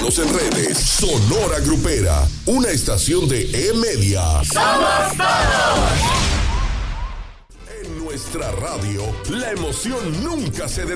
Síguenos en redes. Sonora Grupera, una estación de E-Media. ¡Somos todos! En nuestra radio, la emoción nunca se detiene.